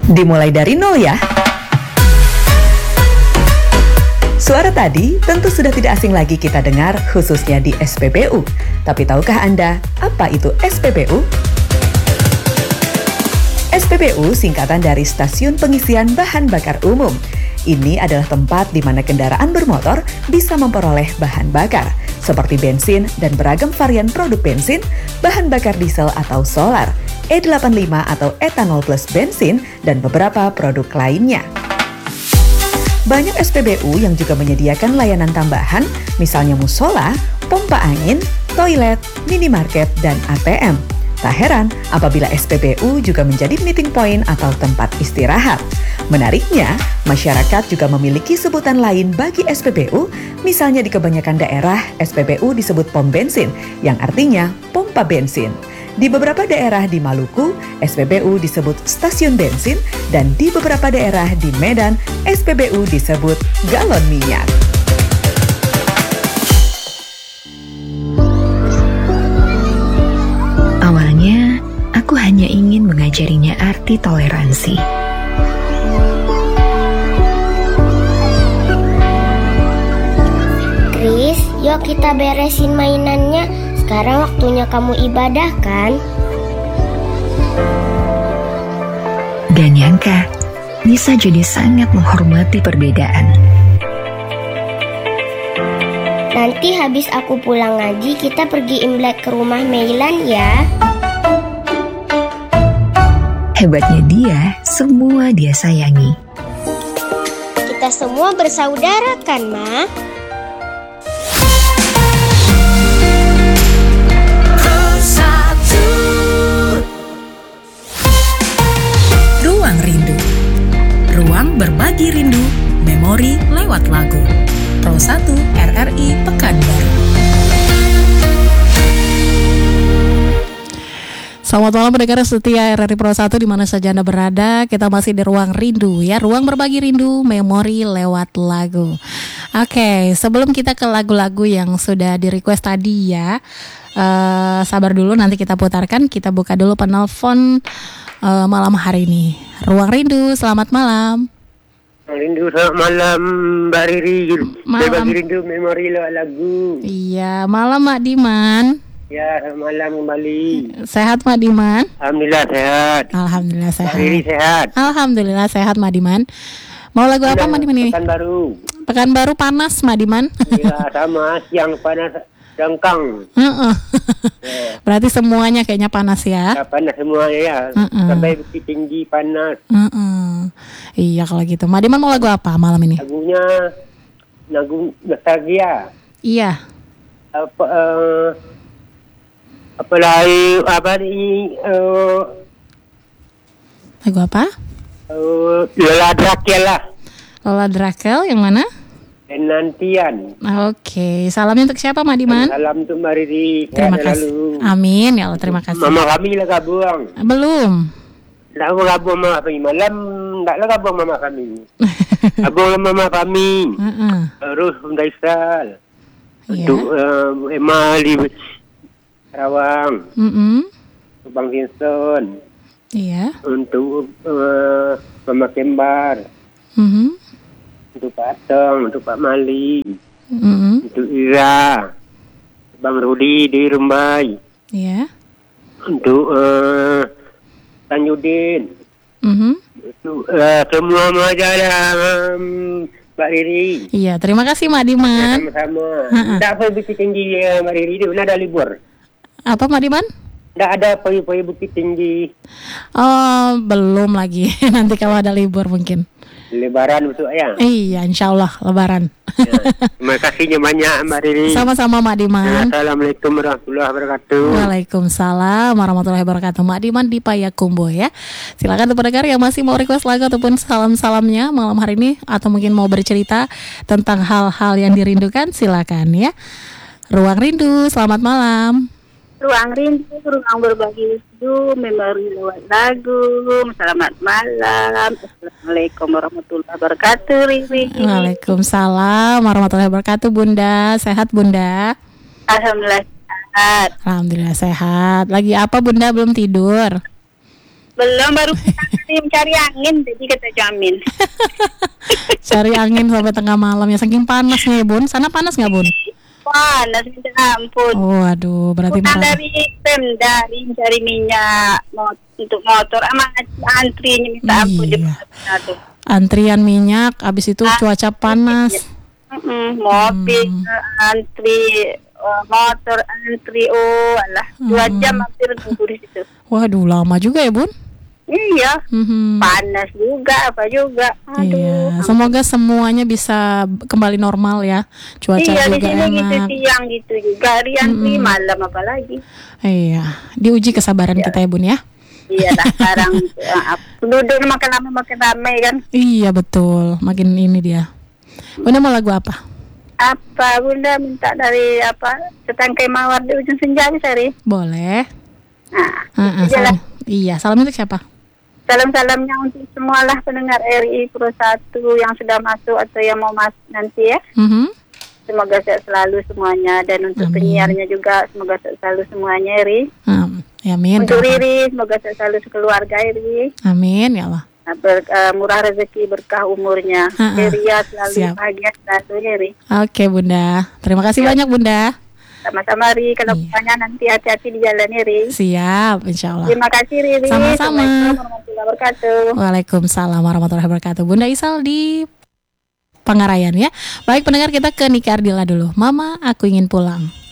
Dimulai dari nol ya. Suara tadi tentu sudah tidak asing lagi kita dengar khususnya di SPBU. Tapi tahukah Anda apa itu SPBU? SPBU singkatan dari Stasiun Pengisian Bahan Bakar Umum. Ini adalah tempat di mana kendaraan bermotor bisa memperoleh bahan bakar, seperti bensin dan beragam varian produk bensin, bahan bakar diesel atau solar, E85 atau etanol plus bensin, dan beberapa produk lainnya. Banyak SPBU yang juga menyediakan layanan tambahan, misalnya musola, pompa angin, toilet, minimarket, dan ATM. Tak heran apabila SPBU juga menjadi meeting point atau tempat istirahat. Menariknya, masyarakat juga memiliki sebutan lain bagi SPBU, misalnya di kebanyakan daerah SPBU disebut pom bensin, yang artinya pompa bensin. Di beberapa daerah di Maluku, SPBU disebut stasiun bensin, dan di beberapa daerah di Medan, SPBU disebut galon minyak. Awalnya, aku hanya ingin mengajarinya arti toleransi. Kris, yuk kita beresin mainannya. Sekarang waktunya kamu ibadah kan? Gak nyangka, Nisa jadi sangat menghormati perbedaan. Nanti habis aku pulang ngaji, kita pergi imlek ke rumah Meilan ya. Hebatnya dia, semua dia sayangi. Kita semua bersaudara kan, Ma? Ruang Rindu. Ruang berbagi rindu, memori lewat lagu. Pro 1 RRI Pekanbaru. Selamat malam pendengar setia RRI Pro 1 di mana saja Anda berada. Kita masih di Ruang Rindu ya, ruang berbagi rindu, memori lewat lagu. Oke, sebelum kita ke lagu-lagu yang sudah di-request tadi ya, sabar dulu nanti kita putarkan. Kita buka dulu penelpon malam hari ini. Ruang Rindu, selamat malam. Rindu, selamat malam Mbak Riri. Malam. Berbagi rindu memori lewat lagu. Iya, malam Mak Diman. Ya, selamat malam kembali. Sehat Mak Diman? Alhamdulillah sehat. Alhamdulillah sehat. Mbak Riri sehat. Alhamdulillah sehat Mak Diman. Mau lagu apa Mak Diman ini? Pekanbaru. Pekanbaru panas Mak Diman. Ya, sama siang panas dengkang. Berarti semuanya kayaknya panas ya. Ya, panas semuanya ya. Sampai Bukit Tinggi panas. Iya kalau gitu. Mak Diman mau lagu apa malam ini? Lagunya lagu nostalgia. Iya. Apa lagi Lagu apa? Lola Drakel lah. Lola Drakel yang mana? Penantian. Oke, salamnya untuk siapa Mak Diman? Salam untuk Mbak Riri. Terima kasih. Amin ya Allah, terima kasih. Mama kami lah gabung. Belum. Tak gabung mama kami. Malam taklah gabung mama kami. Gabung mama kami. Terus Bunda Isal. Untuk Emma di Sarawang. Untuk Bang Vincent. Iya. Untuk Mama Kembar. Untuk Pak Atong, untuk Pak Mali, untuk Ira, Bang Rudi di Rumbai, untuk Tanyudin, untuk semua majalah Mbak Riri. Iya, terima kasih Mak Diman. Sama-sama. Tak apa Bukit Tinggi Mbak Riri, dia ada libur. Apa Mak Diman? Tak ada poi-poi Bukit Tinggi. Oh, belum lagi. Nanti kalau ada libur mungkin. Lebaran besok ya? Iya, insya Allah Lebaran. Ya, terima kasihnya banyak Mbak Riri. Sama-sama Mak Diman. Assalamualaikum warahmatullahi wabarakatuh. Waalaikumsalam warahmatullahi wabarakatuh. Mak Diman di Payakumbuh ya. Silakan untuk pendengar yang masih mau request lagu ataupun salam-salamnya malam hari ini, atau mungkin mau bercerita tentang hal-hal yang dirindukan, silakan ya. Ruang Rindu, selamat malam. Ruang Rindu, ruang berbagi rindu, memori lewat lagu. Selamat malam. Assalamualaikum warahmatullahi wabarakatuh, Riri. Waalaikumsalam warahmatullahi wabarakatuh, Bunda. Sehat, Bunda? Alhamdulillah sehat. Alhamdulillah sehat. Lagi apa, Bunda? Belum tidur? Belum, baru cari angin, jadi kita jamin. Cari angin sampai tengah malam ya, saking panasnya ya Bun. Sana panas nggak Bun? Panas, minta ampun. Oh aduh, berarti Pulang berat. dari Pemda, cari minyak untuk motor, sama antrinya minta ampun. Iya. Di Antrian minyak, abis itu cuaca panas. mobil, antri, motor, antri, alah, 2 jam hampir nunggu di situ. Waduh, lama juga ya Bun? Iya, Mhm. panas juga, apa juga. Iya, semoga semuanya bisa kembali normal ya. Cuaca Iya, di juga sini gitu enak. siang gitu juga, hari antri malam apalagi. Iya, diuji kesabaran kita ya Bun ya. Iya lah, sekarang penduduk makin lama makin ramai kan. Iya betul, makin ini dia. Bunda mau lagu apa? Apa Bunda minta dari setangkai mawar di ujung senja bisa, Ri? Boleh. Nah, Salam. Iya, salam untuk siapa? salam-salamnya untuk semualah pendengar RI Pro 1 yang sudah masuk atau yang mau masuk nanti ya. Mhm. Semoga sehat selalu semuanya, dan untuk penyiarnya juga semoga sehat selalu semuanya, Ri. Amin. Untuk Riri semoga sehat selalu sekeluarga, Ri. Amin ya Allah. Murah rezeki, berkah umurnya. Ria selalu Siap. bahagia selalu, Ri. Oke Bunda, terima kasih banyak Bunda. Sama-sama, Ri. Kalau punya nanti hati-hati di jalan, Ri. Siap, insya Allah. Terima kasih, Riri. Sama-sama. Assalamualaikum warahmatullahi wabarakatuh. Waalaikumsalam warahmatullahi wabarakatuh. Bunda Isal di Pangarayan ya. Baik pendengar, kita ke Nika Ardila dulu. Mama, aku ingin pulang.